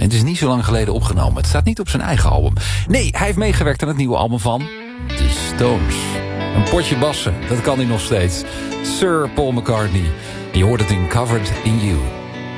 het is niet zo lang geleden opgenomen. Het staat niet op zijn eigen album. Nee, hij heeft meegewerkt aan het nieuwe album van The Stones. Een potje bassen, dat kan hij nog steeds. Sir Paul McCartney. Je hoort het in Covered in You.